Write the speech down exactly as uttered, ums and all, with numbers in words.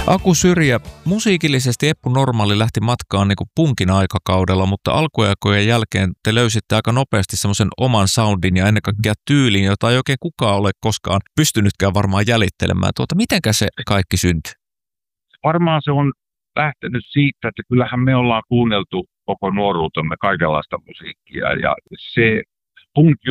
Aku Syrjä, musiikillisesti Eppu Normaali lähti matkaan niin kuin punkin aikakaudella, mutta alkuaikojen jälkeen te löysitte aika nopeasti semmoisen oman soundin ja ennen kaikkea tyylin, jota ei oikein kukaan ole koskaan pystynytkään varmaan jäljittelemään. Tuota, mitenkä se kaikki syntyi? Varmaan se on lähtenyt siitä, että kyllähän me ollaan kuunneltu koko nuoruutemme kaikenlaista musiikkia ja se punk